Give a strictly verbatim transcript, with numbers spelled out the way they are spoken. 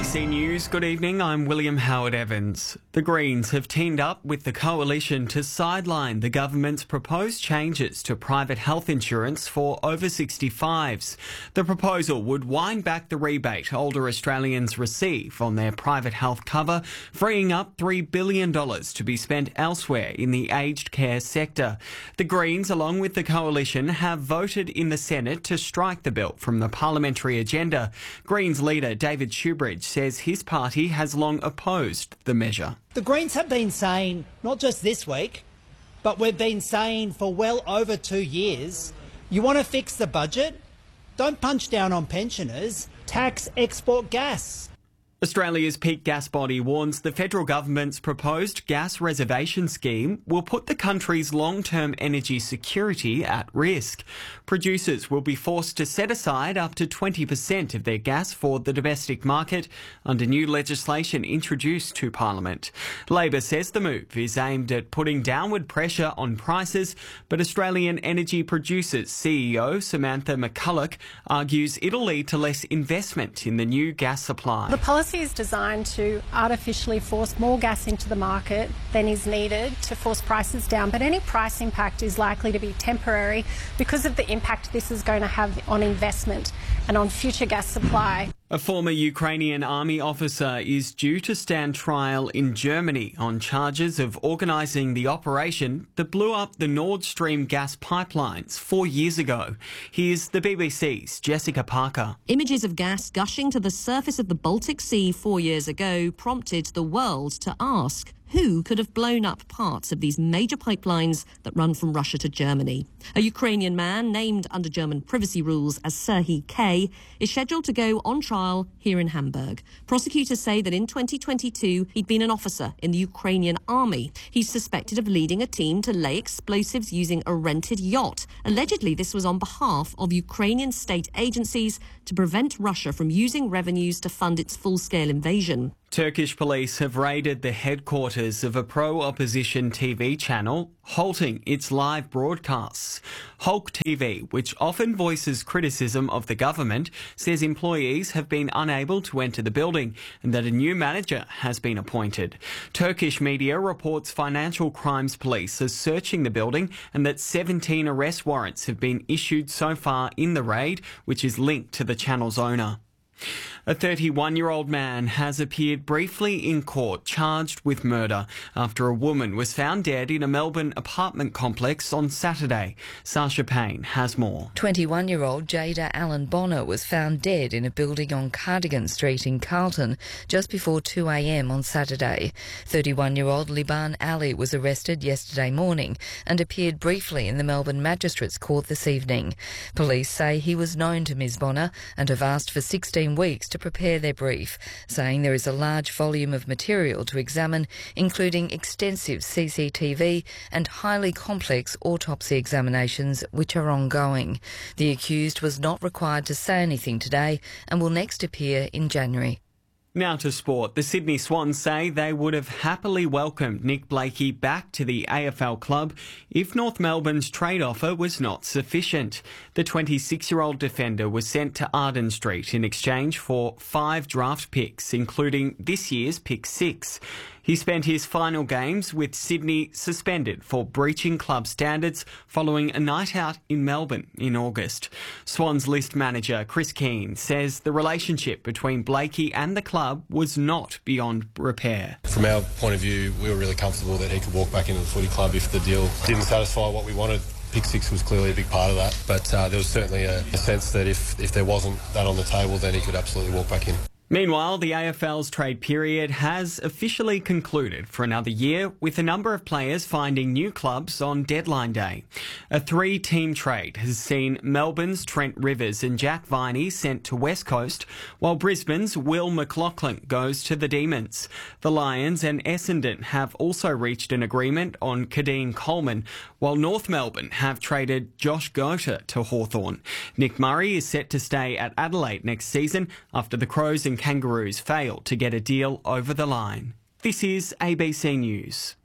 C News, good evening, I'm William Howard-Evans. The Greens have teamed up with the Coalition to sideline the government's proposed changes to private health insurance for over sixty-fives. The proposal would wind back the rebate older Australians receive on their private health cover, freeing up three billion dollars to be spent elsewhere in the aged care sector. The Greens, along with the Coalition, have voted in the Senate to strike the bill from the parliamentary agenda. Greens leader David Shoebridge says his party has long opposed the measure. The Greens have been saying, not just this week, but we've been saying for well over two years, you want to fix the budget? Don't punch down on pensioners, tax export gas. Australia's peak gas body warns the federal government's proposed gas reservation scheme will put the country's long-term energy security at risk. Producers will be forced to set aside up to twenty percent of their gas for the domestic market under new legislation introduced to Parliament. Labor says the move is aimed at putting downward pressure on prices, but Australian Energy Producers C E O Samantha McCulloch argues it'll lead to less investment in the new gas supply. The policy is designed to artificially force more gas into the market than is needed to force prices down, but any price impact is likely to be temporary because of the impact this is going to have on investment and on future gas supply. A former Ukrainian army officer is due to stand trial in Germany on charges of organising the operation that blew up the Nord Stream gas pipelines four years ago. Here's the B B C's Jessica Parker. Images of gas gushing to the surface of the Baltic Sea four years ago prompted the world to ask, who could have blown up parts of these major pipelines that run from Russia to Germany? A Ukrainian man named under German privacy rules as Serhiy K is scheduled to go on trial here in Hamburg. Prosecutors say that in twenty twenty-two, he'd been an officer in the Ukrainian army. He's suspected of leading a team to lay explosives using a rented yacht. Allegedly, this was on behalf of Ukrainian state agencies to prevent Russia from using revenues to fund its full-scale invasion. Turkish police have raided the headquarters of a pro-opposition T V channel, halting its live broadcasts. Halk T V, which often voices criticism of the government, says employees have been unable to enter the building and that a new manager has been appointed. Turkish media reports Financial Crimes Police are searching the building and that seventeen arrest warrants have been issued so far in the raid, which is linked to the channel's owner. A thirty-one-year-old man has appeared briefly in court charged with murder after a woman was found dead in a Melbourne apartment complex on Saturday. Sasha Payne has more. twenty-one-year-old Jada Allen Bonner was found dead in a building on Cardigan Street in Carlton just before two a m on Saturday. thirty-one-year-old Liban Ali was arrested yesterday morning and appeared briefly in the Melbourne Magistrates Court this evening. Police say he was known to Miz Bonner and have asked for sixteen weeks to prepare their brief, saying there is a large volume of material to examine, including extensive C C T V and highly complex autopsy examinations which are ongoing. The accused was not required to say anything today and will next appear in January. Now to sport. The Sydney Swans say they would have happily welcomed Nick Blakey back to the A F L club if North Melbourne's trade offer was not sufficient. The twenty-six-year-old defender was sent to Arden Street in exchange for five draft picks, including this year's pick six. He spent his final games with Sydney suspended for breaching club standards following a night out in Melbourne in August. Swans list manager Chris Keane says the relationship between Blakey and the club was not beyond repair. From our point of view, we were really comfortable that he could walk back into the footy club if the deal didn't satisfy what we wanted. Pick six was clearly a big part of that, but uh, there was certainly a, a sense that if, if there wasn't that on the table, then he could absolutely walk back in. Meanwhile, the A F L's trade period has officially concluded for another year, with a number of players finding new clubs on deadline day. A three-team trade has seen Melbourne's Trent Rivers and Jack Viney sent to West Coast, while Brisbane's Will McLaughlin goes to the Demons. The Lions and Essendon have also reached an agreement on Kadeen Coleman, while North Melbourne have traded Josh Gota to Hawthorn. Nick Murray is set to stay at Adelaide next season after the Crows and Kangaroos failed to get a deal over the line. This is A B C News.